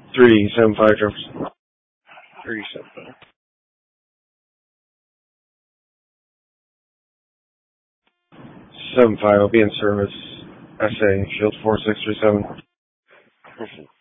375 Jefferson. 375. 75 will be in service. SA, Shield 4637. Perfect.